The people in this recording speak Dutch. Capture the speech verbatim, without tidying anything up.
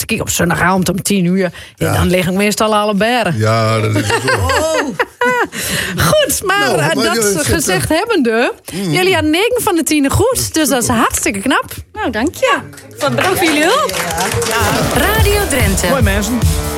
te kijken op zondagavond om tien uur. En Ja. dan liggen meestal alle bergen. Ja, dat is het wel. Goed, maar, Nou, eh, maar dat je zegt, gezegd hebbende... jullie hadden negen van de tien goed. Dus dat is hartstikke knap. Nou, dank je. Bedankt voor jullie hulp. Radio Drenthe. Mooi mensen.